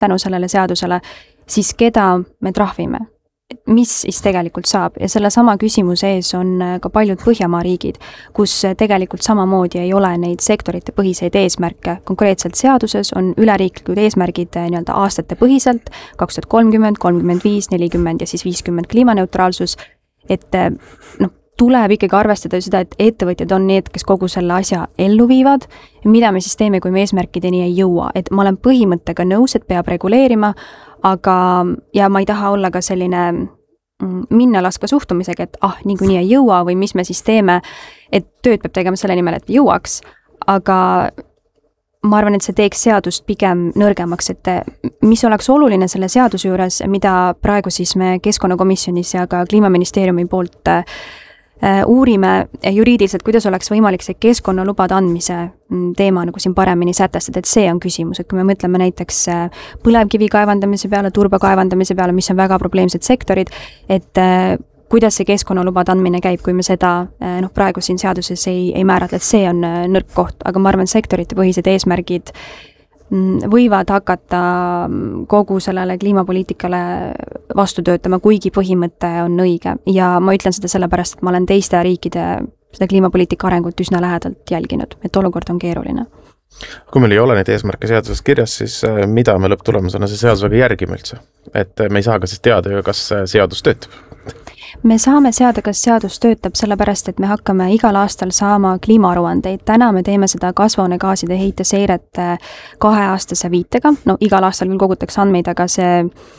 tänu sellele seadusele, siis keda me trahvime? Mis siis tegelikult saab ja selle sama küsimuse ees on ka paljud Põhjamaa riigid, kus tegelikult samamoodi ei ole neid sektorite põhiseid eesmärke. Konkreetselt seaduses on üleriiklikud eesmärgid nii-öelda aastate põhiselt 2030, 35, 40 ja siis 50 kliimaneutraalsus, et tuleb ikkagi arvestada seda, et ettevõtjad on need, kes kogu selle asja ellu viivad, mida me siis teeme, kui me eesmärkideni ei jõua, et ma olen põhimõttega nõus, et peab reguleerima, aga, ja ma ei taha olla ka selline minnalaska suhtumisega, et niikuinii ei jõua või mis me siis teeme, et tööd peab tegema selle nimel, et jõuaks, aga ma arvan, et see teeks seadust pigem nõrgemaks, et mis oleks oluline selle seaduse juures, mida praegu siis me Keskkonnakomisjonis ja ka Kliimaministeeriumi poolt uurime juriidiliselt, kuidas oleks võimalik see keskkonnalubade andmise teema nagu siin paremini sätestada, et see on küsimus, et kui me mõtleme näiteks põlevkivi kaevandamise peale, turba kaevandamise peale, mis on väga probleemsed sektorid, et kuidas see keskkonnalubade andmine käib, kui me seda praegu siin seaduses ei määratle, et see on nõrk koht, aga ma arvan, sektorite põhised eesmärgid võivad hakata kogu sellele kliimapoliitikale vastu töötama, kuigi põhimõte on õige. Ja ma ütlen seda sellepärast, et ma olen teiste riikide seda kliimapoliitika arengut üsna lähedalt jälginud, et olukord on keeruline. Kui meil ei ole neid eesmärke seaduses kirjas, siis mida me lõpptulemusena see seadusega järgime üldse? Et me ei saa ka siis teada, kas seadus töötab? Me saame seada, kas seadus töötab, sellepärast, et me hakkame igal aastal saama kliimaaruandeid. Täna me teeme seda kasvuhoonegaaside heite seiret 2-aastase viitega. Igal aastal küll kogutakse andmeid, aga see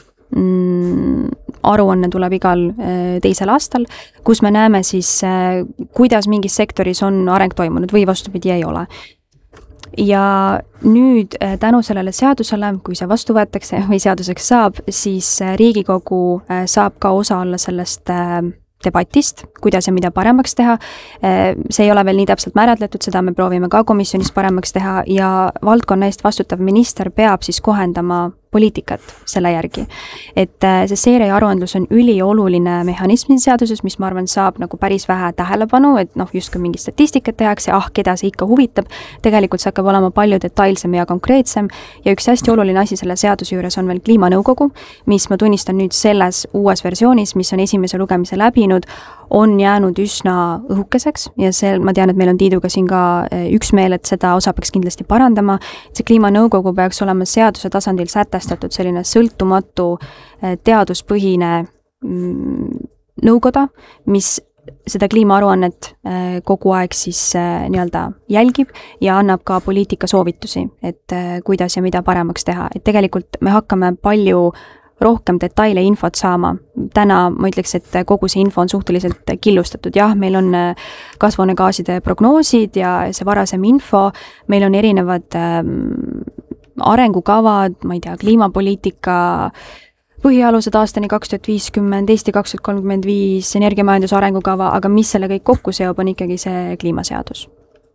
aruanne tuleb igal teisel aastal, kus me näeme siis, kuidas mingis sektoris on areng toimunud või vastupidi ei ole. Ja nüüd tänu sellele seadusele, kui see vastu võetakse või seaduseks saab, siis Riigikogu saab ka osa olla sellest debatist, kuidas ja mida paremaks teha. See ei ole veel nii täpselt määratletud, seda me proovime ka komisjonis paremaks teha ja valdkonna eest vastutav minister peab siis kohendama poliitikat selle järgi. Et see seire ja aruandlus on ülioluline mehhanism seaduses, mis ma arvan saab nagu päris vähe tähelepanu, et justkui mingi statistikat tehakse, keda see ikka huvitab. Tegelikult see hakkab olema palju detailsem ja konkreetsem ja üks hästi oluline asi selle seaduse juures on veel kliimanõukogu, mis ma tunnistan nüüd selles uues versioonis, mis on esimese lugemise läbinud, on jäänud üsna õhukeseks ja see, ma tean, et meil on Tiiduga siin ka üksmeel, et seda osa peaks kindlasti parandama. See kliimanõukogu peaks olema seaduse tasandil sätestatud selline sõltumatu teaduspõhine nõukoda, mis seda kliimaaruannet kogu aeg siis nii-öelda jälgib ja annab ka poliitika soovitusi, et kuidas ja mida paremaks teha. Et tegelikult me hakkame palju rohkem detaile infot saama. Täna ma ütleks, et kogu see info on suhteliselt killustatud. Jah, meil on kasvuhoonegaaside prognoosid ja see varasem info, meil on erinevad arengukavad, ma ei tea, kliimapoliitika põhialused aastani 2050, Eesti 2035, energiamajanduse arengukava, aga mis selle kõik kokku seob, on ikkagi see kliimaseadus.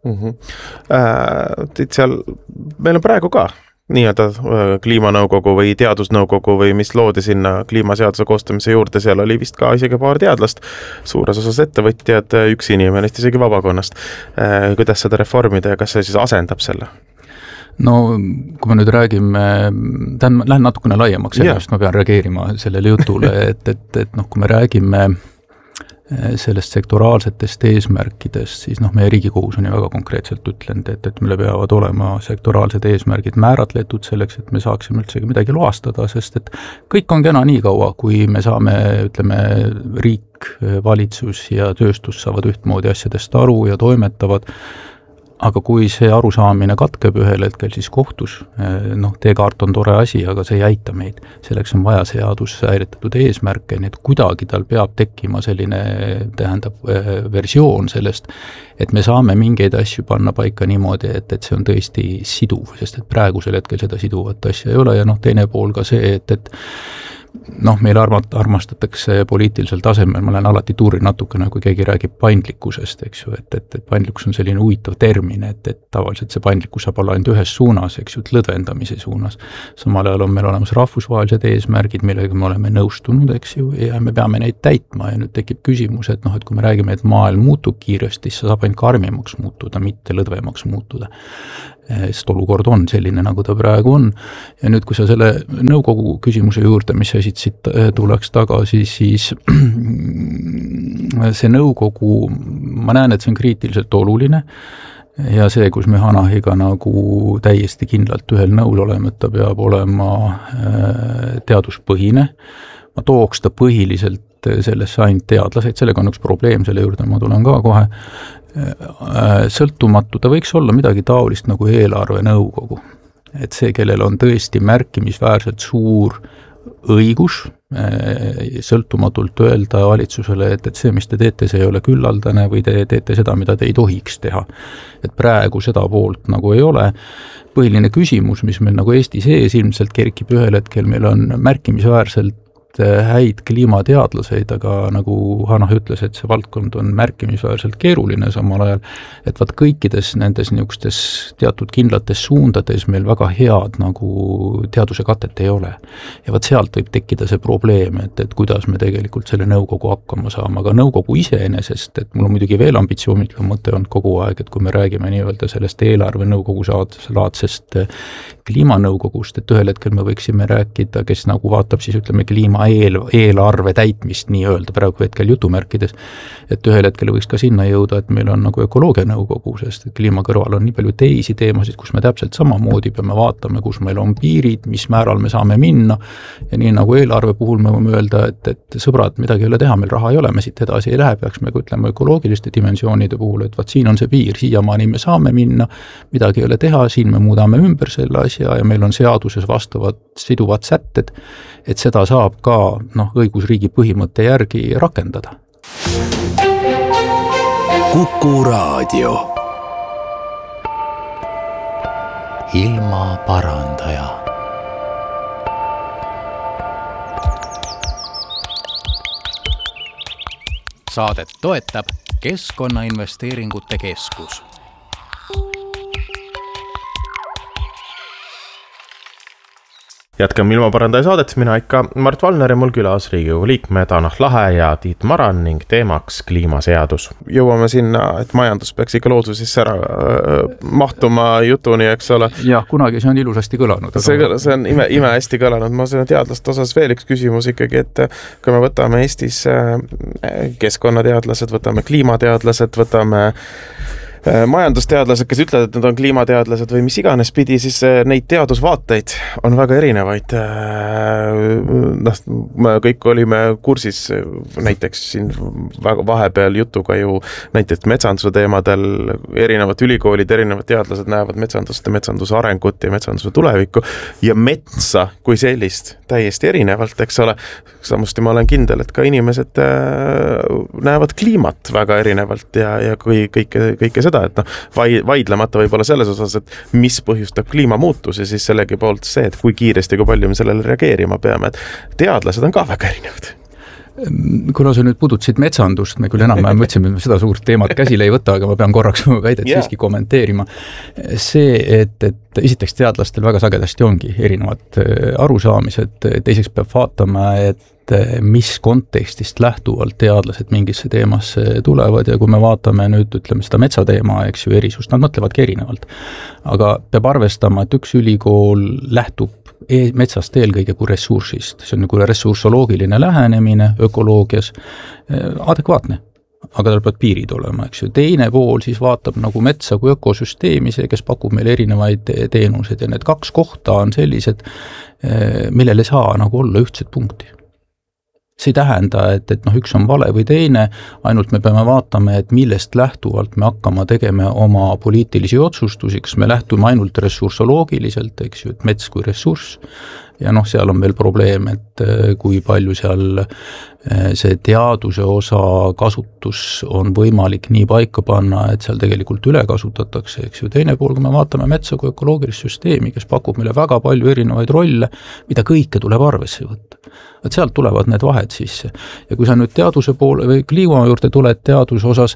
Seal meil on praegu ka nii-öelda kliimanõukogu või teadusnõukogu või mis loodi sinna kliimaseaduse koostamise juurde, seal oli vist ka isegi paar teadlast, suures osas ettevõtjad, üks inimene, isegi vabakonnast. Kuidas seda reformida ja kas see siis asendab selle? No kui me nüüd räägime, lähen natukene laiemaks, sellest ma pean reageerima sellele jutule, et kui me räägime sellest sektoraalsetest eesmärkidest, siis meie Riigikogus on ju väga konkreetselt ütlenud, et meile peavad olema sektoraalsed eesmärgid määratletud selleks, et me saaksime üldsegi midagi loastada, sest et kõik on kena nii kaua, kui me saame, ütleme, riik, valitsus ja tööstus saavad ühtmoodi asjadest aru ja toimetavad, aga kui see arusaamine katkeb ühel hetkel, siis kohtus, teekaart on tore asi, aga see ei aita meid. Selleks on vaja seadus häiritatud eesmärke, nii et kuidagi tal peab tekkima selline, versioon sellest, et me saame mingeid asju panna paika niimoodi, et see on tõesti siduv, sest et praegusel hetkel seda siduvat asja ei ole ja teine pool ka see, et meil armastatakse poliitilisel tasemel, ma olen alati tuurin natukene, kui keegi räägib paindlikkusest, eks ju, et paindlikkus on selline huvitav termin, et tavaliselt see paindlikkus saab olla ainult ühes suunas, eks ju, lõdvendamise suunas. Samal ajal on meil olemas rahvusvahelised eesmärgid, millega me oleme nõustunud, eks ju, ja me peame neid täitma ja nüüd tekib küsimus, et kui me räägime, et maailm muutub kiiresti, siis saab ainult karmimaks muutuda, mitte lõdvemaks muutuda. sest olukord on selline, nagu ta praegu on. Ja nüüd, kui sa selle nõukogu küsimuse juurde, mis sa siit tuleks tagasi, siis see nõukogu, ma näen, et see on kriitiliselt oluline ja see, kus me Hanahiga nagu täiesti kindlalt ühel nõul oleme, et ta peab olema teaduspõhine. Ma tooks ta põhiliselt sellesse ainult teadlaseid, sellega on üks probleem, selle juurde ma tulen ka kohe. Sõltumatu, ta võiks olla midagi taolist nagu eelarvenõukogu. Et see, kellel on tõesti märkimisväärselt suur õigus sõltumatult öelda valitsusele, et see, mis te teete, see ei ole küllaldane või te teete seda, mida te ei tohiks teha. Et praegu seda poolt nagu ei ole. Põhiline küsimus, mis meil nagu Eesti sees ilmselt kerkib ühel hetkel, meil on märkimisväärselt häid kliimateadlaseid, aga nagu Hanah ütles, et see valdkond on märkimisväärselt keeruline samal ajal, et vaat kõikides nendes niisugustes teatud kindlates suundades meil väga head nagu teaduse katet ei ole. Ja vaat sealt võib tekkida see probleem, et kuidas me tegelikult selle nõukogu hakkama saame, aga nõukogu iseenesest, et mul on muidugi veel ambitsioonikum mõte olnud kogu aeg, et kui me räägime nii-öelda sellest eelarvenõukogu laadsest kliimanõukogust, et ühel hetkel me võiksime rääkida, kes nagu vaatab siis ütleme eelarve täitmist nii-öelda praegu hetkel jutumärkides, et ühel hetkel võiks ka sinna jõuda, et meil on nagu ökoloogia nõukogu, sest kliima kõrval on nii palju teisi teemasid, kus me täpselt samamoodi peame vaatama, kus meil on piirid, mis määral me saame minna ja nii nagu eelarve puhul me võime öelda, et sõbrad, midagi ei ole teha, meil raha ei ole, me siit edasi ei lähe, peaks me ütlema ökoloogiliste dimensioonide puhul, et vaat siin on see piir, siiamaani me saame minna, midagi ei ole teha, siin me muudame ümber selle asja ja meil on seaduses vastavad siduvad sätted, et seda saab ka õigusriigi põhimõtte järgi rakendada. Kuku Raadio. Ilma parandaja. Saadet toetab Keskkonnainvesteeringute Keskus. Jätkame Ilmaparandaja saadet, mina ikka Mart Valner ja mul külas Riigikogu liikmed Hanah Lahe ja Tiit Maran ning teemaks kliimaseadus. Jõuame sinna, et majandus peaks ikka loosusesse ära mahtuma jutuni, eks ole. Jah, kunagi see on ilusasti kõlanud. See on ime hästi kõlanud. Ma selle teadlaste osas veel üks küsimus ikkagi, et kui me võtame Eestis keskkonnateadlased, võtame kliimateadlased, võtame majandusteadlased, kes ütlevad, et nad on kliimateadlased või mis iganes pidi, siis neid teadusvaateid on väga erinevaid. Me kõik olime kursis näiteks siin vahepeal jutuga ju näiteks metsanduse teemadel, erinevad ülikoolid, erinevad teadlased näevad metsandust ja metsanduse arengut ja metsanduse tulevikku ja metsa kui sellist täiesti erinevalt, eks ole. Samuti ma olen kindel, et ka inimesed näevad kliimat väga erinevalt ja kõike seda, et vaidlemata võib olla selles osas, et mis põhjustab kliimamuutusi, siis sellegi poolt see, et kui kiiresti, kui palju me sellele reageerima peame, et teadlased on ka väga erinevad. Kuna sa nüüd puudutasid metsandust, me küll enam mõtlesime, et me seda suurt teemat käsile ei võta, aga ma pean korraks väidet siiski kommenteerima. See, et esiteks teadlastel väga sagedasti ongi erinevad arusaamised, teiseks peab vaatama, et mis kontekstist lähtuvalt teadlased mingisse teemasse tulevad ja kui me vaatame nüüd, ütleme seda metsateema, eks ju, erisust, nad mõtlevadki erinevalt. Aga peab arvestama, et üks ülikool lähtub metsast eelkõige kui ressursist. See on nagu ressursoloogiline lähenemine ökoloogias, adekvaatne. Aga tal peavad piirid olema, eks ju. Teine pool siis vaatab nagu metsa kui ökosüsteemi, see, kes pakub meile erinevaid teenused ja need kaks kohta on sellised, millele saa nagu olla ühtsed punkti. See ei tähenda, et üks on vale või teine, ainult me peame vaatama, et millest lähtuvalt me hakkama tegema oma poliitilisi otsustusi, kas me lähtume ainult ressursoloogiliselt, eks ju, et mets kui ressurss, ja seal on veel probleem, et kui palju seal see teaduse osa kasutus on võimalik nii paika panna, et seal tegelikult üle kasutatakse, eks ju. Teine pool, kui me vaatame metsa kui ökoloogilist süsteemi, kes pakub meile väga palju erinevaid rolle, mida kõike tuleb arvesse võtta. Et sealt tulevad need vahed sisse. Ja kui sa nüüd teaduse poole või kliima juurde tuled teaduse osas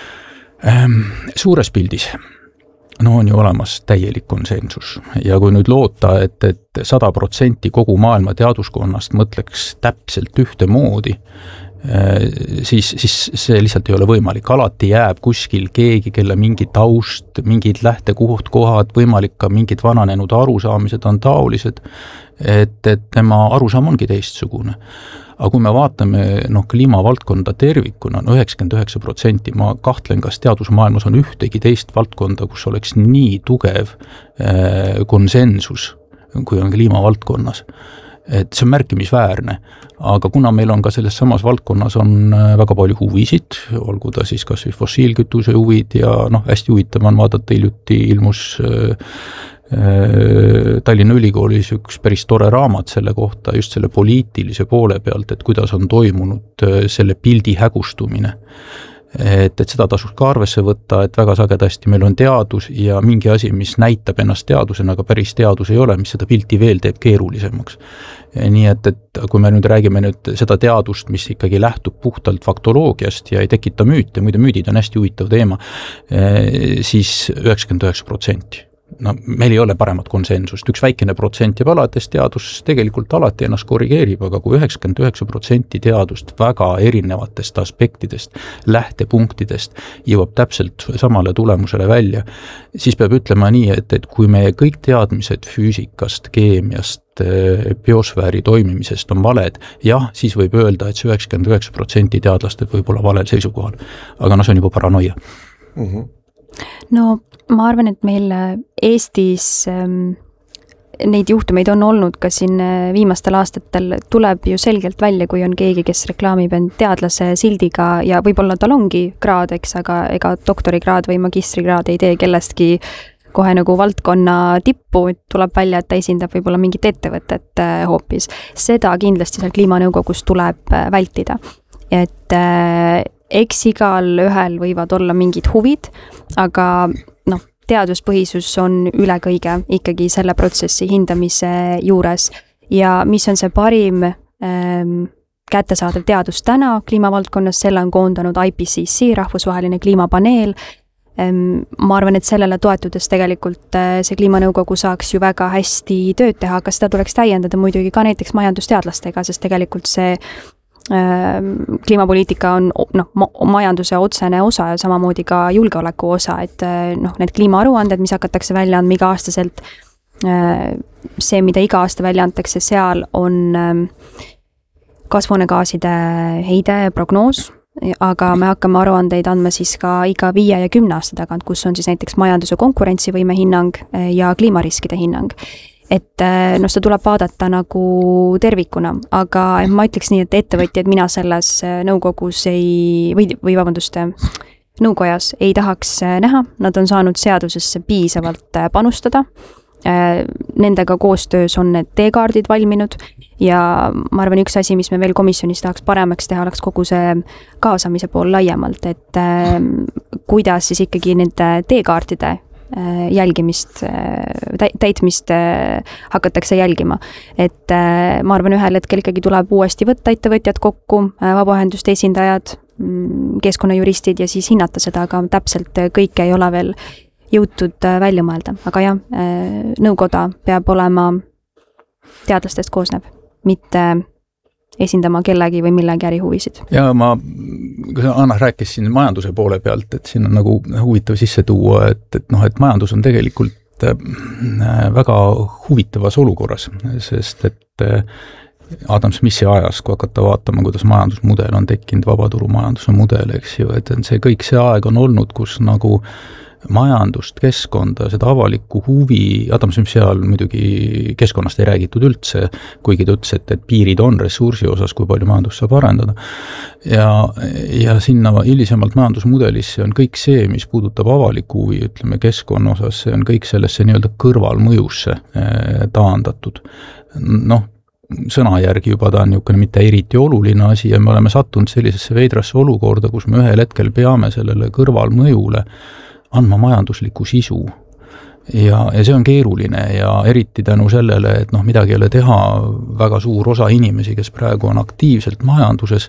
suures pildis, on ju olemas täielik konsensus. Ja kui nüüd loota, et 100% kogu maailma teaduskonnast mõtleks täpselt ühtemoodi, siis see lihtsalt ei ole võimalik. Alati jääb kuskil keegi, kelle mingi taust, mingid lähtekohad, võimalik ka mingid vananenud arusaamised on taolised, et tema arusaam ongi teistsugune. Aga kui me vaatame kliimavaldkonda tervikuna, 99%, ma kahtlen, kas teadusmaailmas on ühtegi teist valdkonda, kus oleks nii tugev konsensus, kui on kliimavaldkonnas. Et see on märkimisväärne, aga kuna meil on ka selles samas valdkonnas on väga palju huvisid, olgu ta siis kas või fossiilkütuse huvid ja hästi huvitav on vaadata, hiljuti ilmus Tallinna Ülikoolis üks päris tore raamat selle kohta, just selle poliitilise poole pealt, et kuidas on toimunud selle pildi hägustumine. Et seda tasuks ka arvesse võtta, et väga sagedasti meil on teadus ja mingi asi, mis näitab ennast teadusena, aga päris teadus ei ole, mis seda pilti veel teeb keerulisemaks. Nii et kui me nüüd räägime seda teadust, mis ikkagi lähtub puhtalt faktoloogiast ja ei tekita müüte, muide müüdid on hästi huvitav teema, siis 99%. Meil ei ole paremat konsensust, üks väikene protsent jääb alates, teadus tegelikult alati ennast korrigeerib, aga kui 99% teadust väga erinevatest aspektidest, lähtepunktidest jõuab täpselt samale tulemusele välja, siis peab ütlema nii, et kui meie kõik teadmised füüsikast, keemiast, biosfääri toimimisest on valed, jah, siis võib öelda, et see 99% teadlastel võib olla valel seisukohal, aga see on juba paranoia. No ma arvan, et meil Eestis neid juhtumeid on olnud ka siin viimastel aastatel, tuleb ju selgelt välja, kui on keegi, kes reklaamib end teadlase sildiga ja võib-olla tal ongi kraad, eks, aga ega doktorikraad või magistrikraad ei tee kellestki kohe nagu valdkonna tippu, tuleb välja, et ta esindab võib-olla mingit ettevõtet hoopis. Seda kindlasti seal kliimanõukogus tuleb vältida. Et eks igal ühel võivad olla mingid huvid, aga teaduspõhisus on üle kõige ikkagi selle protsessi hindamise juures ja mis on see parim kättesaadav teadus täna kliimavaldkonnas, selle on koondanud IPCC, rahvusvaheline kliimapaneel. Ma arvan, et sellele toetudes tegelikult see kliimanõukogu saaks ju väga hästi tööd teha, aga seda tuleks täiendada muidugi ka näiteks majandusteadlastega, sest tegelikult see kliimapoliitika on majanduse otsene osa ja samamoodi ka julgeoleku osa, et need kliimaaruanded, mis hakatakse välja andma iga-aastaselt, see, mida iga aasta välja antakse, seal on kasvuhoonegaaside heide prognoos, aga me hakkame aruandeid andma siis ka iga 5 ja 10 aasta tagant, kus on siis näiteks majanduse konkurentsivõime hinnang ja kliimariskide hinnang. Et seda tuleb vaadata nagu tervikuna, aga ma ütleks nii, et ettevõtjad mina selles nõukogus nõukojas ei tahaks näha, nad on saanud seadusesse piisavalt panustada, nendega koostöös on need teekaardid valminud ja ma arvan, üks asi, mis me veel komisjonis tahaks paremaks teha, oleks kogu see kaasamise pool laiemalt, et kuidas siis ikkagi nende teekaartide jälgimist, täitmist hakatakse jälgima. Et ma arvan, ühel hetkel ikkagi tuleb uuesti võtta ettevõtjad kokku, vabaühenduste esindajad, keskkonnajuristid ja siis hinnata seda, aga täpselt kõike ei ole veel jõutud välja mõelda. Aga jah, nõukoda peab olema teadlastest koosnev, mitte esindama kellegi või millegi ärihuvisid. Ja Anna rääkis siin majanduse poole pealt, et siin on nagu huvitav sisse tuua, et majandus on tegelikult väga huvitavas olukorras, sest et Adam Smithi ajas, kui hakata vaatama, kuidas majandusmudel on tekkinud, vabaturumajanduse mudel, eks ju, et see kõik see aeg on olnud, kus nagu majandust, keskkonda, seda avalikku huvi, Adam Smith seal muidugi keskkonnast ei räägitud üldse, kuigi ta ütles, et piirid on ressursi osas, kui palju majandust saab arendada. Ja sinna hilisemalt majandusmudelisse on kõik see, mis puudutab avalikku huvi, ütleme keskkonna osas, see on kõik sellesse nii-öelda kõrvalmõjusse taandatud. Sõna järgi juba ta on niisugune mitte eriti oluline asi ja me oleme sattunud sellisesse veidrasse olukorda, kus me ühel hetkel peame sellele kõrvalmõjule andma majandusliku sisu. Ja see on keeruline ja eriti tänu sellele, et midagi ei ole teha, väga suur osa inimesi, kes praegu on aktiivselt majanduses,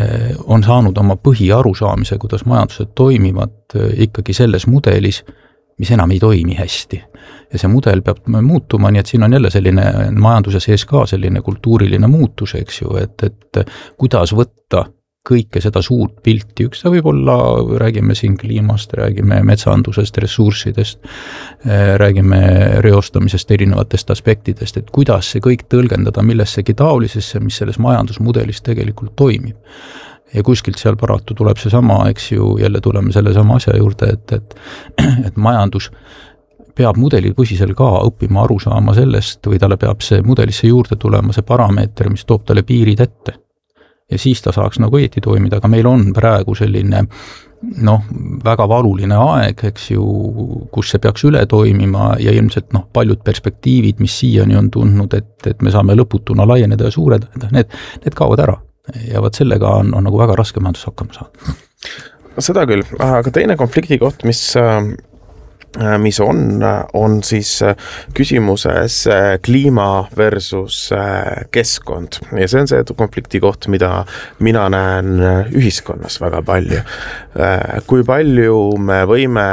on saanud oma põhiarusaamise, kuidas majandused toimivad ikkagi selles mudelis, mis enam ei toimi hästi. Ja see mudel peab muutuma, nii et siin on jälle selline majanduse sees ka selline kultuuriline muutus, eks ju, et kuidas võtta kõike seda suurt pilti, üks ta võib olla, räägime siin kliimast, räägime metsandusest, ressurssidest, räägime reostamisest, erinevatest aspektidest, et kuidas see kõik tõlgendada millessegi taolisesse, mis selles majandusmudelis tegelikult toimib. Ja kuskilt seal paratu tuleb see sama, eks ju, jälle tuleme selle sama asja juurde, et majandus peab mudelipõhisel ka õppima aru saama sellest või talle peab see mudelisse juurde tulema see parameeter, mis toob talle piirid ette. Ja siis ta saaks nagu õieti toimida, aga meil on praegu selline väga valuline aeg, eks ju, kus see peaks üle toimima ja ilmselt paljud perspektiivid, mis siiani on tundnud, et me saame lõputuna laieneda ja suuredada, need kaovad ära. Ja võt sellega on nagu väga raske majandus hakkama saada. Seda küll, aga teine konflikti koht, mis on siis küsimuses kliima versus keskkond ja see on see konflikti koht, mida mina näen ühiskonnas väga palju. Kui palju me võime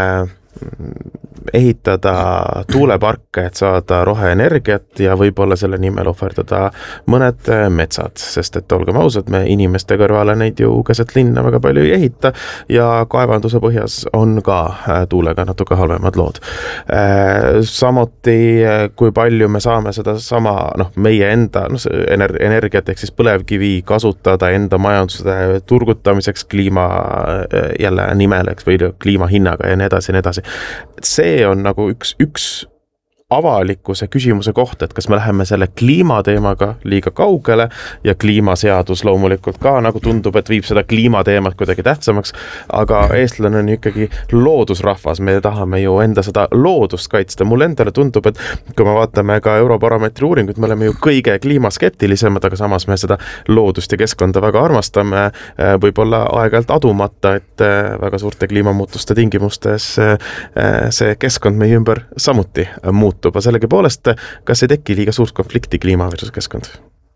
ehitada tuuleparke, et saada roheenergiat ja võib-olla selle nimel ohverdada mõned metsad, sest et olgem ausad, me inimeste kõrvale neid ju keset linna väga palju ei ehita ja kaevanduse põhjas on ka tuulega natuke halvemad lood. Samuti, kui palju me saame seda sama, meie enda energiat ehk siis põlevkivi kasutada enda majanduse turgutamiseks kliima jälle nimel, eks, või kliima hinnaga ja nii edasi. See on nagu üks avalikkuse küsimuse koht, et kas me läheme selle kliimateemaga liiga kaugele ja kliimaseadus loomulikult ka nagu tundub, et viib seda kliimateemat kuidagi tähtsamaks, aga eestlane on ikkagi loodusrahvas, me tahame ju enda seda loodust kaitsta. Mulle endale tundub, et kui me vaatame ka Europarameetri uuringut, me oleme ju kõige kliimaskeptilisemad, aga samas me seda loodust ja keskkonda väga armastame, võib-olla aeg-ajalt adumata, et väga suurte kliimamuutuste tingimustes see keskkond meie ümber samuti muutub. Aga sellegi poolest, kas ei teki liiga suurt konflikti kliima versus keskkond?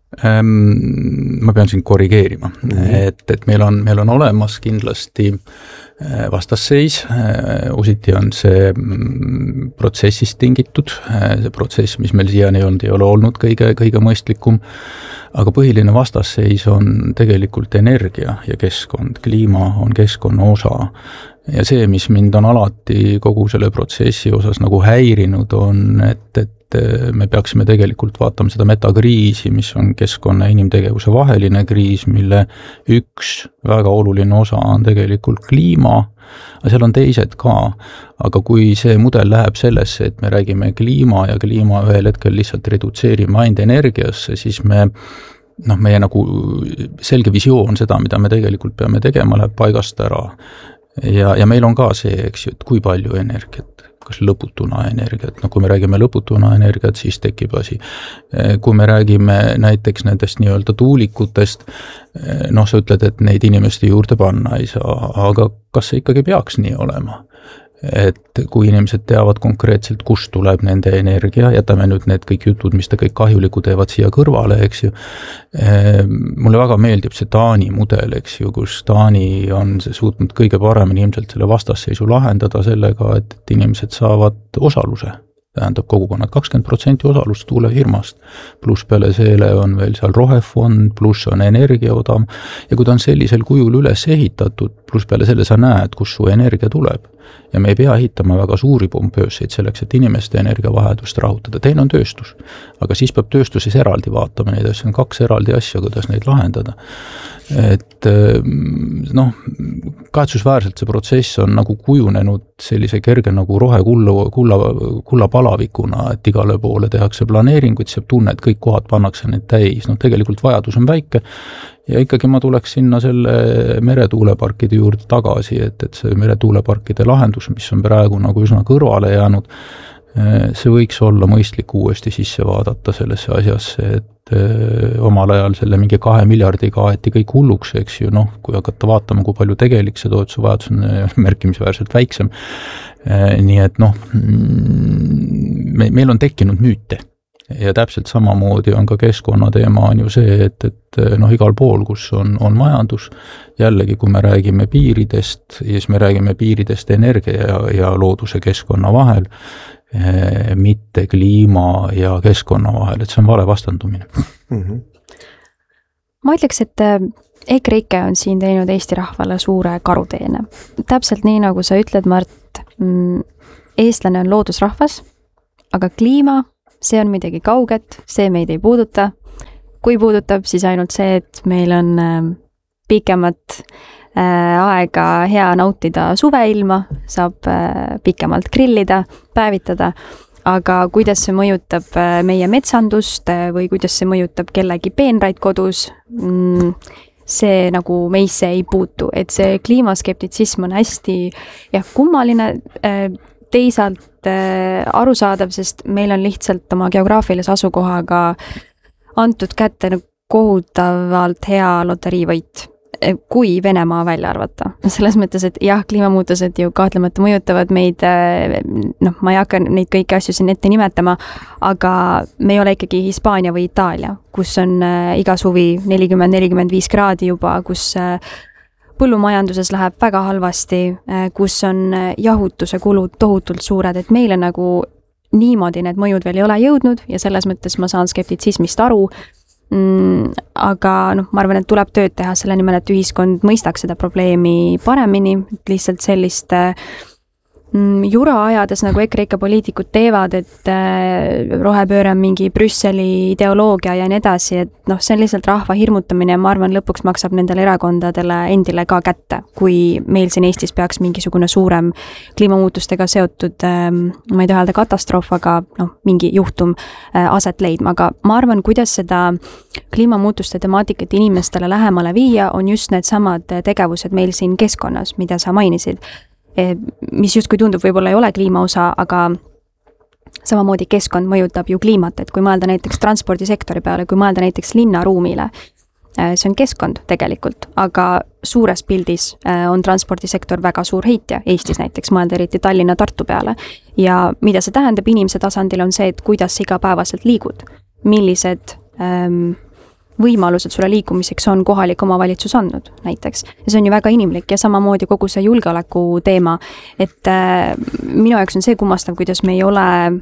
Ma pean siin korrigeerima, et meil on olemas kindlasti vastasseis, ositi on see protsessist tingitud, see protsess, mis meil siiani ei ole olnud kõige mõistlikum, aga põhiline vastasseis on tegelikult energia ja keskkond, kliima on keskkonna osa. Ja see, mis mind on alati kogu selle protsessi osas nagu häirinud on, et me peaksime tegelikult vaatama seda metakriisi, mis on keskkonna ja inimtegevuse vaheline kriis, mille üks väga oluline osa on tegelikult kliima, aga seal on teised ka. Aga kui see mudel läheb sellesse, et me räägime kliima ja kliima ühel hetkel lihtsalt redutseerime ainult energiasse, siis meie nagu selge visioon seda, mida me tegelikult peame tegema, läheb paigast ära. Ja meil on ka see, eks ju, et kui palju energiat, kas lõputuna energiat, kui me räägime lõputuna energiat, siis tekib asi. Kui me räägime näiteks nendest nii-öelda tuulikutest, sa ütled, et neid inimeste juurde panna ei saa, aga kas see ikkagi peaks nii olema? Et kui inimesed teavad konkreetselt, kust tuleb nende energia, jätame nüüd need kõik jutud, mis ta kõik kahjuliku teevad siia kõrvale, eks ju. Mulle väga meeldib see Taani mudel, eks ju, kus Taani on suutnud kõige paremini ilmselt selle vastasseisu lahendada sellega, et inimesed saavad osaluse. Tähendab kogukonnad 20% osalust tuulefirmast, pluss peale selle on veel seal rohefond, pluss on energia odav ja kui ta on sellisel kujul üles ehitatud, pluss peale selle sa näed, kus su energia tuleb ja me ei pea ehitama väga suuri pompööseid selleks, et inimeste energiavahetust rahutada. Teine on tööstus, aga siis peab tööstuses eraldi vaatama neid asju, on 2 eraldi asja, kuidas neid lahendada. Et kahetsusväärselt see protsess on nagu kujunenud sellise kerge nagu rohekulla palavikuna, et igale poole tehakse planeeringuid, see tunne, et kõik kohad pannakse need täis, tegelikult vajadus on väike ja ikkagi ma tuleks sinna selle meretuuleparkide juurde tagasi, et see meretuuleparkide lahendus, mis on praegu nagu üsna kõrvale jäänud, see võiks olla mõistlik uuesti sisse vaadata sellesse asjasse, et omal ajal selle mingi 2 miljardiga aeti kõik hulluks, eks ju, kui hakata vaatama, kui palju tegelik see toetuse vajadus on märkimisväärselt väiksem. Nii et meil on tekkinud müüte. ja täpselt samamoodi on ka keskkonnateema on ju see, et igal pool, kus on majandus, jällegi kui me räägime piiridest, siis me räägime piiridest energia ja looduse keskkonna vahel, mitte kliima ja keskkonna vahel, et see on vale vastandumine. Ma ütleks, et EKREIKE on siin teinud Eesti rahvale suure karuteene. Täpselt nii, nagu sa ütled, Mart, eestlane on loodusrahvas, aga kliima, see on midagi kauget, see meid ei puuduta. Kui puudutab, siis ainult see, et meil on pikemat aega hea nautida suveilma, saab pikemalt grillida, päevitada, aga kuidas see mõjutab meie metsandust või kuidas see mõjutab kellegi peenraid kodus, see nagu meisse ei puutu, et see kliimaskeptitsism on hästi kummaline, teisalt arusaadav, sest meil on lihtsalt oma geograafilise asukohaga antud kätte kohutavalt hea loteriivõit, kui Venemaa välja arvata. Selles mõttes, et jah, kliimamuutused ju kahtlemata mõjutavad meid, ma ei hakka neid kõiki asju siin ette nimetama, aga me ei ole ikkagi Hispaania või Itaalia, kus on iga suvi 40-45 kraadi juba, kus põllumajanduses läheb väga halvasti, kus on jahutuse kulud tohutult suured, et meile nagu niimoodi need mõjud veel ei ole jõudnud ja selles mõttes ma saan skeptitsismist aru, aga ma arvan, et tuleb tööd teha selle nimel, et ühiskond mõistaks seda probleemi paremini, lihtsalt sellist jura ajades, nagu EKREIKE poliitikud teevad, et rohepööre on mingi Brüsseli ideoloogia ja nii edasi, et see on lihtsalt rahva hirmutamine ja ma arvan, lõpuks maksab nendele erakondadele endile ka kätte, kui meil siin Eestis peaks mingisugune suurem kliimamuutustega seotud, ma ei taha öelda katastroof, aga mingi juhtum aset leidma, aga ma arvan, kuidas seda kliimamuutuste temaatikat inimestele lähemale viia, on just need samad tegevused meil siin keskkonnas, mida sa mainisid, mis justkui tundub, võib-olla ei ole kliima osa, aga samamoodi keskkond mõjutab ju kliimat, et kui mõelda näiteks transpordisektori peale, kui mõelda näiteks linnaruumile, see on keskkond tegelikult, aga suures pildis on transpordisektor väga suur heitja, Eestis näiteks, mõelda eriti Tallinna, Tartu peale. Ja mida see tähendab inimese tasandil on see, et kuidas igapäevaselt liigud, millised võimalused sulle liikumiseks on kohalik omavalitsus andnud näiteks. Ja see on ju väga inimlik ja samamoodi kogu see julgeoleku teema, et minu jaoks on see kummastav, kuidas me ei ole,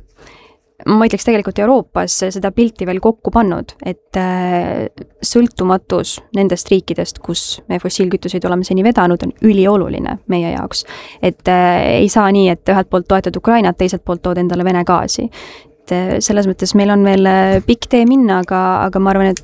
ma ütleks tegelikult Euroopas seda pilti veel kokku pannud, et sõltumatus nendest riikidest, kus me fossiilkütuseid oleme seni vedanud, on ülioluline meie jaoks. Et ei saa nii, et ühelt poolt toetad Ukrainat, teiselt poolt tood endale Vene gaasi. Selles mõttes meil on veel pikk tee minna, aga ma arvan,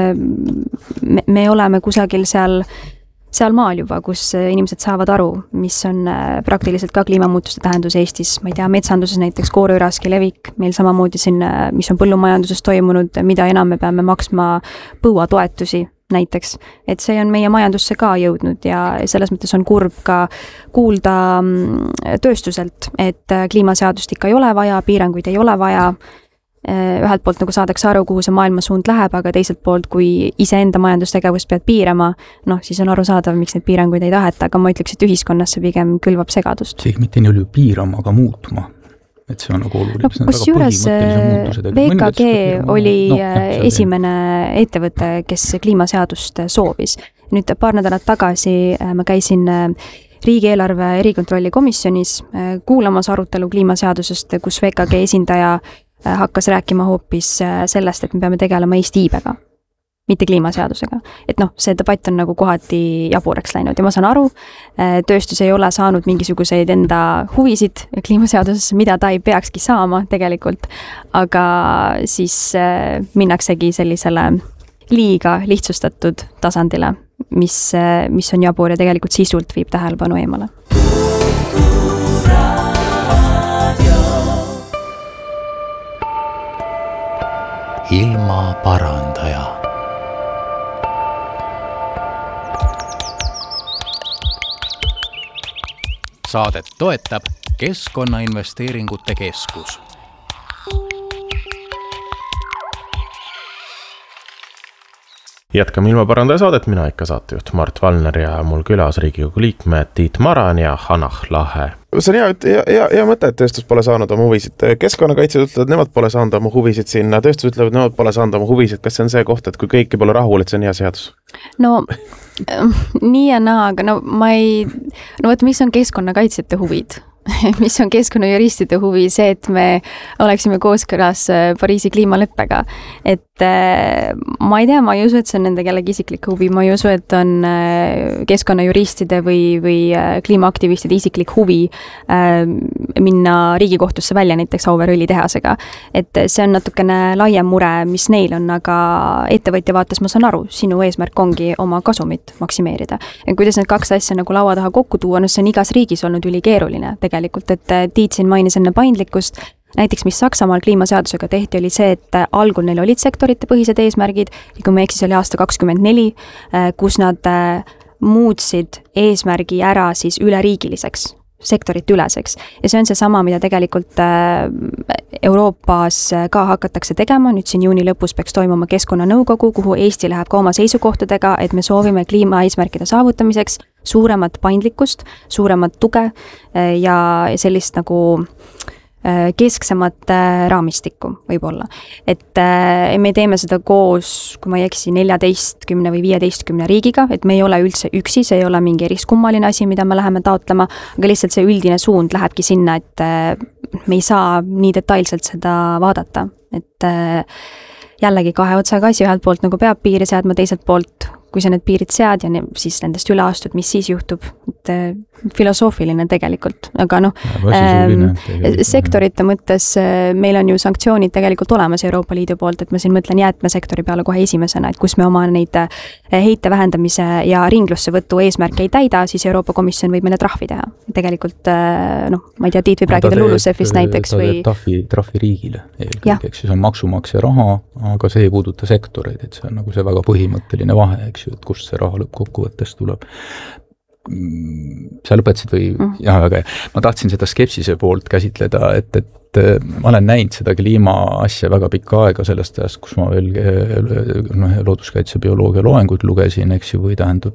et me oleme kusagil seal maal juba, kus inimesed saavad aru, mis on praktiliselt ka kliimamuutuste tähendus Eestis, ma ei tea, metsanduses näiteks koorüraski levik, meil samamoodi siin, mis on põllumajanduses toimunud, mida enam me peame maksma põuatoetusi näiteks, et see on meie majandusse ka jõudnud ja selles mõttes on kurb ka kuulda tööstuselt, et kliimaseadust ikka ei ole vaja, piiranguid ei ole vaja, ühelt poolt nagu saadakse aru, kuhu see maailma suund läheb, aga teiselt poolt, kui iseenda majandustegevust pead piirama, siis on arusaadav, miks neid piiranguid ei taheta, aga ma ütleks, et ühiskonnas see pigem külvab segadust. See mitte nii palju piirama, aga muutma. Et see on nagu oluline. Kus juures VKG oli esimene ettevõte, kes kliimaseadust soovis. Nüüd paar nädalat tagasi ma käisin riigieelarve erikontrolli komisjonis kuulamas arutelu kliimaseadusest, kus VKG esindaja hakkas rääkima hoopis sellest, et me peame tegelema Eesti iibega, mitte kliimaseadusega. Et see debatt on nagu kohati jaburaks läinud ja ma saan aru, tööstus ei ole saanud mingisuguseid enda huvisid kliimaseadusesse, mida ta ei peakski saama tegelikult, aga siis minnaksegi sellisele liiga lihtsustatud tasandile, mis on jabur ja tegelikult sisult viib tähelepanu eemale. Ilma parandaja. Saadet toetab Keskkonnainvesteeringute Keskus. Jätkame Ilmaparandaja saadet, mina ikka saatejuht Mart Valner ja mul külas Riigikogu liikmed Tiit Maran ja Hanah Lahe. See on hea mõte, et tööstus pole saanud oma huvisid. Keskkonnakaitsjad ütlevad, nemad pole saanud oma huvisid sinna, tööstus ütlevad, nemad pole saanud oma huvisid. Kas see on see koht, et kui kõiki pole rahul, et see on hea seadus? No nii ja naa, aga mis on keskkonnakaitsjate huvid? Mis on keskkonnajuristide huvi, see, et me oleksime kooskõlas Pariisi kliimaleppega. Et ma ei tea, ma ei usu, et see on nende kellegi isiklik huvi, ma ei usu, et on keskkonnajuristide või kliimaaktivistide isiklik huvi minna Riigikohtusse välja näiteks Auvere õlitehasega. Et see on natukene laiem mure, mis neil on, aga ettevõtja vaates ma saan aru, sinu eesmärk ongi oma kasumit maksimeerida. Ja kuidas need kaks asja nagu laua taha kokku tuua, see on igas riigis olnud ülikeeruline tegelikult, et Tiit siin mainis enne paindlikkust. Näiteks, mis Saksamaal kliimaseadusega tehti, oli see, et algul neil olid sektorite põhised eesmärgid, kui me eksis oli aasta 2024, kus nad muutsid eesmärgi ära siis üleriigiliseks, sektorite üleseks. Ja see on see sama, mida tegelikult Euroopas ka hakatakse tegema. Nüüd siin juuni lõpus peaks toimuma keskkonnanõukogu, kuhu Eesti läheb ka oma seisukohtadega, et me soovime kliimaeesmärkide saavutamiseks suuremat paindlikkust, suuremat tuge ja sellist nagu kesksemat raamistikku võib-olla. Et me teeme seda koos, kui ma ei eksi, 14 või 15 riigiga, et me ei ole üldse üksi, see ei ole mingi eriskummaline asi, mida me läheme taotlema, aga lihtsalt see üldine suund lähebki sinna, et me ei saa nii detailselt seda vaadata. Et jällegi kahe otsaga asi, ühelt poolt nagu peab piiri seadma, teiselt poolt kui sa need piirid sead ja siis nendest üle astud, mis siis juhtub, et filosoofiline tegelikult, aga sektorite mõttes meil on ju sanktsioonid tegelikult olemas Euroopa Liidu poolt, et ma siin mõtlen jäätmesektori peale kohe esimesena, et kus me oma neid heite vähendamise ja ringlusse võtu eesmärke ei täida, siis Euroopa Komisjon võib meile trahvi teha. Tegelikult, ma ei tea, Tiit võib rääkida LULUCF-ist näiteks või... Trahvi riigile eelkõige, eks siis on maksumaksja raha, aga see ei puuduta sektoreid, et see on nagu see väga põhimõtteline vahe, et kust see raha lõppkokkuvõttes tuleb. Sa lõpetasid või? Jah, väga hea. Ma tahtsin seda skepsise poolt käsitleda, et ma olen näinud seda kliima asja väga pikka aega sellest ajast, kus ma veel looduskaitse bioloogia loengut lugesin, eks ju, või tähendab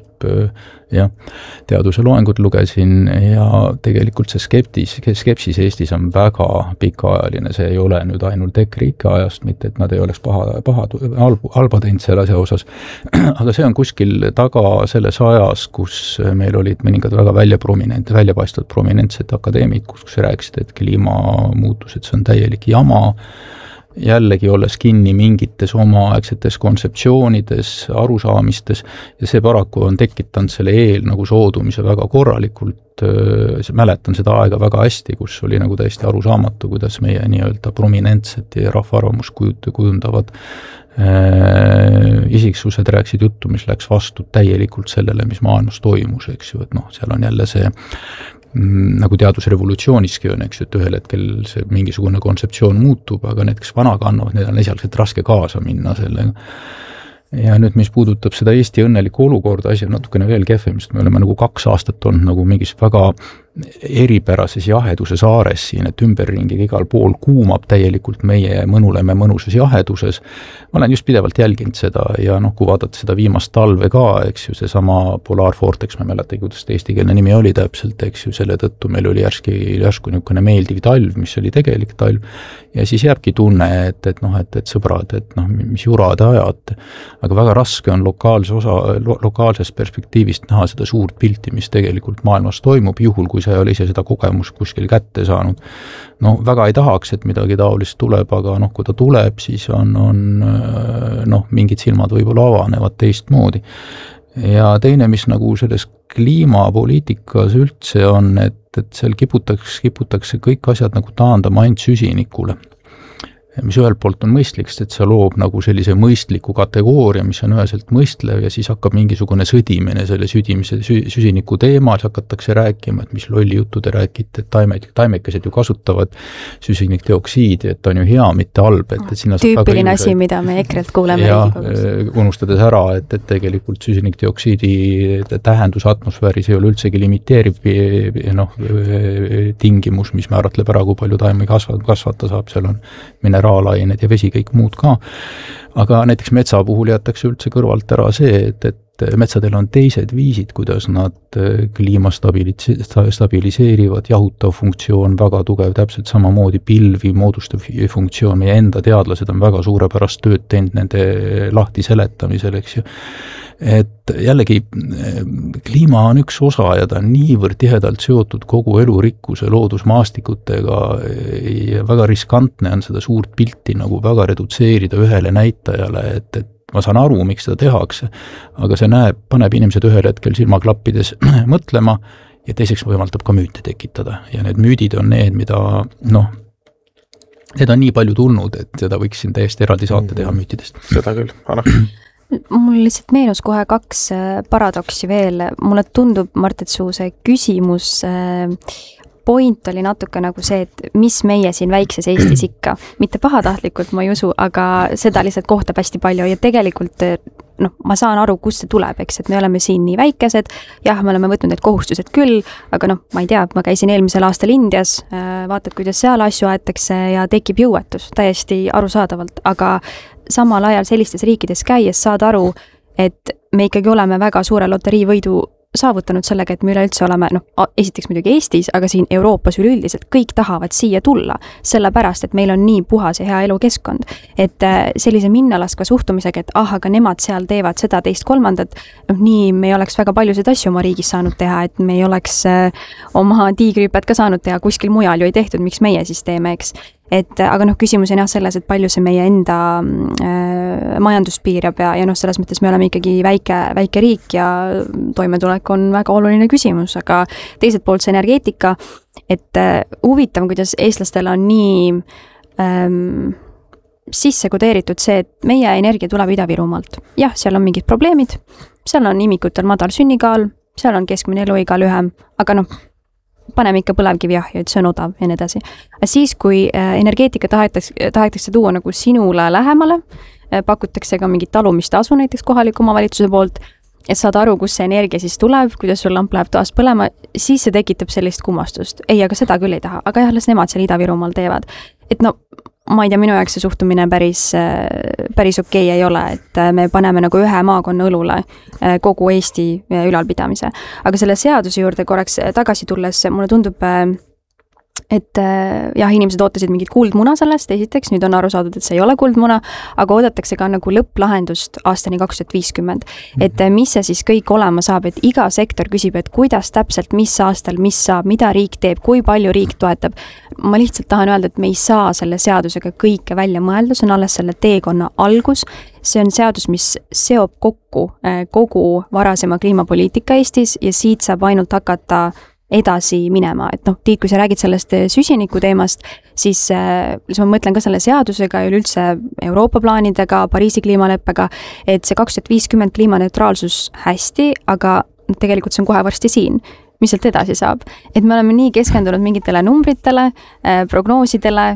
teaduse loengut lugesin ja tegelikult see skepsis Eestis on väga pikaajaline, see ei ole nüüd ainult EKRIIKE ajast, mitte et nad ei oleks halba teinud selle asja osas, aga see on kuskil taga selles ajas, kus meil olid mõningad väga väljapaistvad prominentsed akadeemid, kus rääkisid, et kliimamuutused, see on täielik jama, jällegi olles kinni mingites omaaegsetes kontseptsioonides, arusaamistes ja see paraku on tekitanud selle nagu soodumise väga korralikult, mäletan seda aega väga hästi, kus oli nagu täiesti arusaamatu, kuidas meie nii-öelda prominentsed ja rahvaarvamus kujundavad isiksused rääksid juttu, mis läks vastu täielikult sellele, mis maailmas toimus, eks ju, et seal on jälle see nagu teadusrevolutsiooniski on, eks ju, et ühel hetkel see mingisugune kontseptsioon muutub, aga need, kes vanaga annavad, need on esialgselt raske kaasa minna sellega. Ja nüüd, mis puudutab seda Eesti õnnelikku olukorda, asi on natukene veel kehvem, sest me oleme nagu 2 aastat olnud nagu mingis väga eripärases jaheduse saares siin, et ümberringi igal pool kuumab täielikult meie mõnuleme mõnusas jaheduses. Ma olen just pidevalt jälginud seda ja kui vaadata seda viimast talve ka, eks ju, seesama Polarvortex, ma mäletan, kuidas eestikeelne nimi oli täpselt, eks ju, selle tõttu meil oli järsku niisugune meeldiv talv, mis oli tegelik talv ja siis jääbki tunne, et sõbrad, et mis jura te ajate, aga väga raske on lokaalsest perspektiivist näha seda suurt pilti, mis tegelikult maailmas toimub, juhul kui sa ei ole ise seda kogemust kuskil kätte saanud. Väga ei tahaks, et midagi taolist tuleb, aga kui ta tuleb, siis on mingid silmad võib-olla avanevad teistmoodi. Ja teine, mis nagu selles kliimapoliitikas üldse on, et seal kiputakse kõik asjad nagu taandama ainult süsinikule. Mis ühelt poolt on mõistlik, sest see loob nagu sellise mõistliku kategooria, mis on üheselt mõistlev ja siis hakkab mingisugune sõdimine selle süsiniku teemal, hakatakse rääkima, et mis lolli juttu te räägite, et taimekesed ju kasutavad süsinikdioksiidi, et on ju hea, mitte halb. Tüüpiline asi, mida me EKRE-lt kuuleme Riigikogus. Unustades ära, et tegelikult süsinikdioksiidi tähendus atmosfääris ei ole üldsegi limiteeriv tingimus, mis määratleb ära, kui palju taimi kasvata saab, seal on mineraalained ja vesi, kõik muud ka. Aga näiteks metsa puhul jätakse üldse kõrvalt ära see, et metsadel on teised viisid, kuidas nad kliima stabiliseerivad, jahutav funktsioon, väga tugev, täpselt samamoodi pilvi moodustav funktsioon, meie enda teadlased on väga suurepärast tööd teinud nende lahti seletamisel, eks ju. Et jällegi kliima on üks osa ja ta on niivõrd tihedalt seotud kogu elurikkuse loodusmaastikutega ja väga riskantne on seda suurt pilti nagu väga redutseerida ühele näitajale, et ma saan aru, miks seda tehakse, aga see paneb inimesed ühel hetkel silmaklappides mõtlema ja teiseks võimaldab ka müüte tekitada. Ja need müüdid on need, mida, need on nii palju tulnud, et seda võiks siin täiesti eraldi saate teha müütidest. Seda küll, Anna. Mul lihtsalt meenus kohe 2 paradoksi veel. Mulle tundub, Mart, et see küsimus point oli natuke nagu see, et mis meie siin väikses Eestis ikka, mitte pahatahtlikult, ma ei usu, aga seda lihtsalt kohtab hästi palju ja tegelikult ma saan aru, kust see tuleb, eks, et me oleme siin nii väikesed, jah, me oleme võtnud need kohustused küll, aga ma ei tea, ma käisin eelmisel aastal Indias, vaatad, kuidas seal asju aetakse ja tekib jõuetus täiesti arusaadavalt, aga samal ajal sellistes riikides käies saad aru, et me ikkagi oleme väga suure loteriivõidu saavutanud sellega, et me üleüldse oleme, esiteks muidugi Eestis, aga siin Euroopas üleüldiselt kõik tahavad siia tulla, sellepärast, et meil on nii puhas ja hea elukeskkond. Et sellise minnalaska suhtumisega, et aga nemad seal teevad seda, teist, kolmandat, nii me ei oleks väga paljusid asju oma riigis saanud teha, et me ei oleks oma tiigrihüpet ka saanud teha, kuskil mujal ju ei tehtud, miks meie siis teeme, eks. Aga küsimus on jah selles, et palju see meie enda majandust piirab ja selles mõttes me oleme ikkagi väike riik ja toimetulek on väga oluline küsimus, aga teiselt poolt see energeetika, et huvitav, kuidas eestlastel on nii sisse kodeeritud see, et meie energia tuleb Ida-Virumaalt. Jah, seal on mingid probleemid, seal on imikutel madal sünnikaal, seal on keskmine eluiga lühem, aga paneme ikka põlevkivi ahju, et see on odav ja nii edasi. Siis, kui energeetika tahetakse tuua nagu sinule lähemale, pakutakse ka mingit talumistasu näiteks kohaliku omavalitsuse poolt, et saad aru, kus see energia siis tuleb, kuidas sul lamp läheb toas põlema, siis see tekitab sellist kummastust. Ei, aga seda küll ei taha, aga jah, las nemad seal Ida-Virumaal teevad. Et ma ei tea, minu jaoks see suhtumine päris okei ei ole, et me paneme nagu ühe maakonna õlule kogu Eesti ülalpidamise. Aga selle seaduse juurde korraks tagasi tulles, mulle tundub, et jah, inimesed ootasid mingit kuldmuna sellest, esiteks, nüüd on aru saadud, et see ei ole kuldmuna, aga oodatakse ka nagu lõpplahendust aastani 2050. Et mis see siis kõik olema saab, et iga sektor küsib, et kuidas täpselt, mis aastal, mis saab, mida riik teeb, kui palju riik toetab. Ma lihtsalt tahan öelda, et me ei saa selle seadusega kõike välja mõelda, see on alles selle teekonna algus. See on seadus, mis seob kokku kogu varasema kliimapoliitika Eestis ja siit saab ainult hakata edasi minema, et Tiit, kui sa räägid sellest süsiniku teemast, siis ma mõtlen ka selle seadusega ja üleüldse Euroopa plaanidega, Pariisi kliimaleppega, et see 2050 kliimaneutraalsus hästi, aga tegelikult see on kohe varsti siin. Mis sealt edasi saab? Et me oleme nii keskendunud mingitele numbritele, prognoosidele,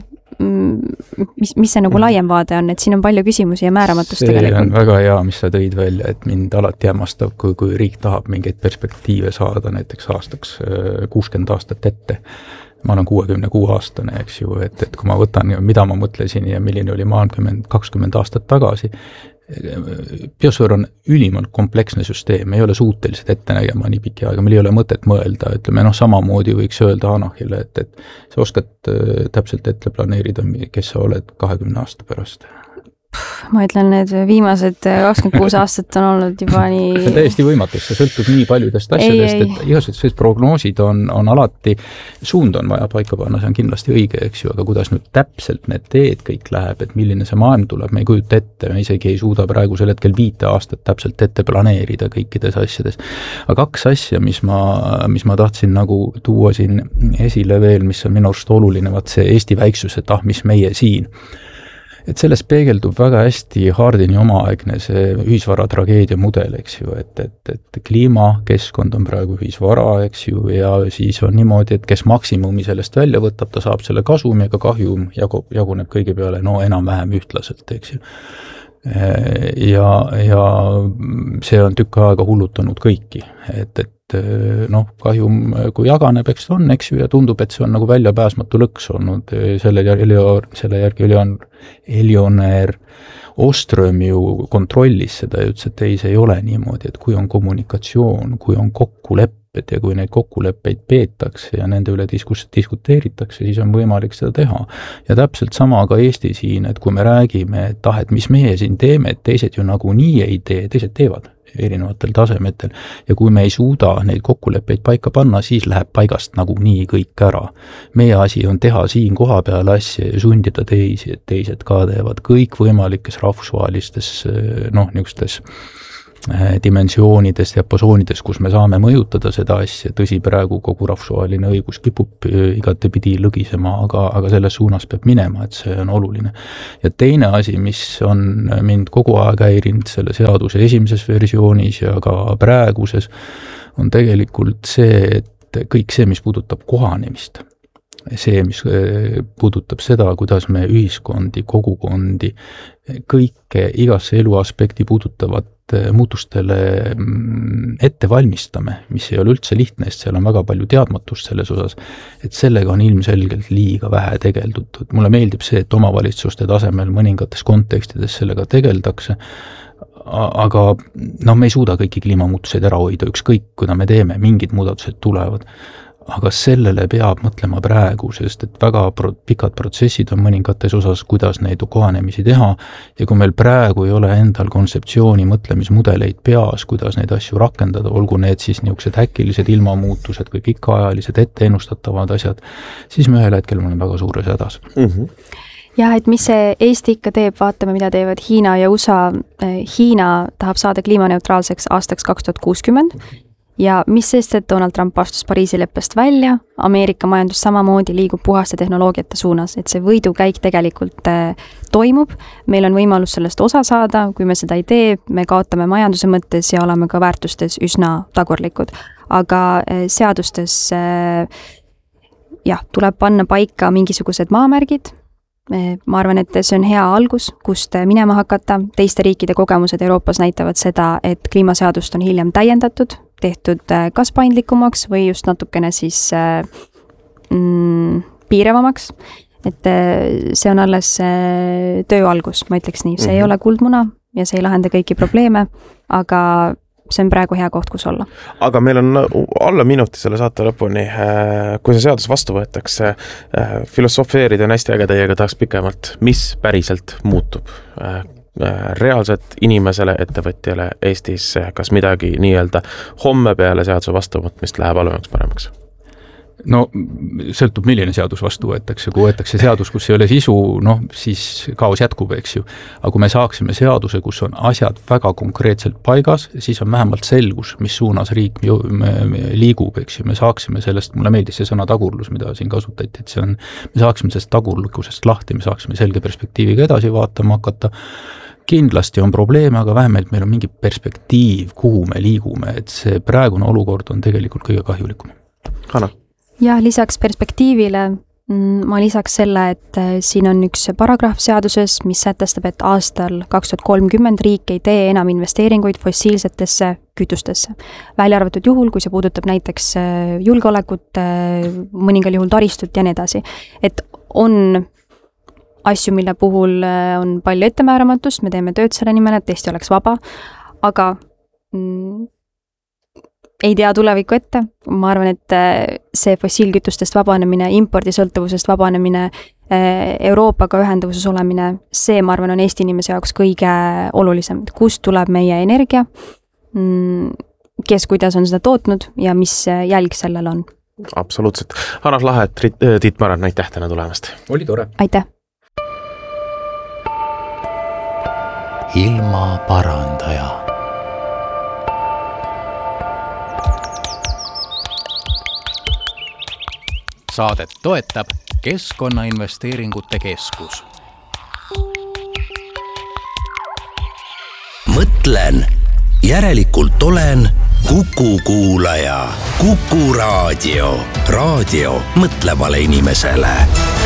mis see nagu laiem vaade on, et siin on palju küsimusi ja määramatust tegelikult. See on väga hea, mis sa tõid välja, et mind alati hämmastab, kui riik tahab mingeid perspektiive saada näiteks aastaks 60 aastat ette. Ma olen 66-aastane, eks ju, et kui ma võtan, mida ma mõtlesin ja milline oli maailm 20 aastat tagasi, biosfäär on ülimalt kompleksne süsteem, ei ole suutelised ette nägema nii pikki aega, meil ei ole mõtet mõelda, ütleme, samamoodi võiks öelda Anahile, et sa oskad täpselt ette planeerida, kes sa oled 20 aasta pärast. Ma ütlen, need viimased 26 aastat on olnud juba nii... See on täiesti võimatus, see sõltub nii paljudest asjadest, et igasugused prognoosid on alati, suund on vaja paika panna, see on kindlasti õige, eks ju, aga kuidas nüüd täpselt need teed kõik läheb, et milline see maailm tuleb, me ei kujuta ette, me isegi ei suuda praegusel hetkel 5 aastat täpselt ette planeerida kõikides asjades. Aga 2 asja, mis ma tahtsin nagu tuua siin esile veel, mis on minu arust oluline, vaat see Eesti väiksus, et mis meie siin. Et sellest peegeldub väga hästi Hardini omaaegne see ühisvara tragoodia mudel, eks ju, et kliimakeskkond on praegu ühisvara, eks ju, ja siis on niimoodi, et kes maksimumi sellest välja võtab, ta saab selle kasumi, aga kahjum jaguneb kõige peale, enam-vähem ühtlaselt, eks ju. Ja see on tükk aega hullutanud kõiki, et noh, kahjum kui jaganeb, eks on, eks ju, ja tundub, et see on nagu väljapääsmatu lõks olnud, selle järgi Elioneer Oström ju kontrollis seda ja ütles, et ei, see ei ole niimoodi, et kui on kommunikatsioon, kui on kokkulepped ja kui neid kokkuleppeid peetakse ja nende üle diskuteeritakse, siis on võimalik seda teha. Ja täpselt sama ka Eesti siin, et kui me räägime, et mis meie siin teeme, et teised ju nagunii ei tee, teised teevad erinevatel tasemetel ja kui me ei suuda neid kokkuleppeid paika panna, siis läheb paigast nagunii kõik ära. Meie asi on teha siin koha peal asja ja sundida teisi, et teised ka teevad kõik võimalikes rahvusvahelistes niisugustes dimensioonides, diapasoonides, kus me saame mõjutada seda asja, tõsi, praegu kogu rahvusvaheline õigus kipub igatepidi lõgisema, aga selles suunas peab minema, et see on oluline. Ja teine asi, mis on mind kogu aeg häirinud selle seaduse esimeses versioonis ja ka praeguses, on tegelikult see, et kõik see, mis puudutab kohanemist, see, mis puudutab seda, kuidas me ühiskondi, kogukondi, kõike igasse eluaspekti puudutavat muutustele ette valmistame, mis ei ole üldse lihtne, sest seal on väga palju teadmatust selles osas, et sellega on ilmselgelt liiga vähe tegeldud. Mulle meeldib see, et omavalitsuste tasemel mõningates kontekstides sellega tegeldakse, aga me ei suuda kõiki kliimamuutuseid ära hoida, ükskõik, kuna me teeme, mingid muudatused tulevad. Aga sellele peab mõtlema praegu, sest et väga pikad protsessid on mõningates osas, kuidas neid kohanemisi teha ja kui meil praegu ei ole endal kontseptsiooni mõtlemismudeleid peas, kuidas neid asju rakendada, olgu need siis niisugused äkilised ilmamuutused või pikaajalised etteennustatavad asjad, siis me ühel hetkel oleme väga suures hädas. Jah, et mis see Eesti ikka teeb, vaatame, mida teevad Hiina ja USA. Hiina tahab saada kliimaneutraalseks aastaks 2060. Ja mis sest, et Donald Trump astus Pariisi leppest välja, Ameerika majandus samamoodi liigub puhaste tehnoloogiate suunas, et see võidukäik tegelikult toimub, meil on võimalus sellest osa saada, kui me seda ei tee, me kaotame majanduse mõttes ja oleme ka väärtustes üsna tagurlikud. Aga seadustes tuleb panna paika mingisugused maamärgid, ma arvan, et see on hea algus, kust minema hakata, teiste riikide kogemused Euroopas näitavad seda, et kliimaseadust on hiljem täiendatud, tehtud kas paindlikumaks või just natukene siis piiravamaks, et see on alles töö algus, ma ütleks nii, see ei ole kuldmuna ja see ei lahenda kõiki probleeme, aga see on praegu hea koht, kus olla. Aga meil on alla minuti selle saate lõpuni, kui see seadus vastu võetakse, filosofeerida on hästi äge teiega, tahaks pikemalt, mis päriselt muutub reaalselt inimesele, ettevõtjale Eestis, kas midagi nii-öelda homme peale seaduse vastuvõtmist läheb halvemaks paremaks? No sõltub, milline seadus vastu võetakse, kui võetakse seadus, kus ei ole sisu, siis kaos jätkub, eks ju. Aga kui me saaksime seaduse, kus on asjad väga konkreetselt paigas, siis on vähemalt selgus, mis suunas riik liigub, eks ju. Me saaksime sellest, mulle meeldis see sõna tagurlus, mida siin kasutati, et me saaksime sellest tagurlikkusest lahti, me saaksime selge perspektiiviga edasi vaatama hakata. Kindlasti on probleeme, aga vähemalt meil on mingi perspektiiv, kuhu me liigume, et see praegune olukord on tegelikult kõige kahjulikum. Hanna? Ja lisaks perspektiivile ma lisaks selle, et siin on üks paragrahv seaduses, mis sätestab, et aastal 2030 riik ei tee enam investeeringuid fossiilsetesse kütustesse. Välja arvatud juhul, kui see puudutab näiteks julgeolekut, mõningal juhul taristut ja nii edasi. Et on asju, mille puhul on palju ettemääramatust, me teeme tööd selle nimel, et Eesti oleks vaba, aga ei tea tulevikku ette. Ma arvan, et see fossiilkütustest vabanemine, impordisõltuvusest vabanemine, Euroopaga ühendavuses olemine, see, ma arvan, on Eesti inimese jaoks kõige olulisem. Kust tuleb meie energia, kes kuidas on seda tootnud ja mis jälg sellel on. Absoluutselt. Hanna Lahe, Tiit Maran, aitäh täna tulemast. Oli tore. Aitäh. Ilma parandaja. Saadet toetab Keskkonnainvesteeringute Keskus. Mõtlen, järelikult olen Kuku kuulaja. Kuku raadio. Raadio mõtlevale inimesele.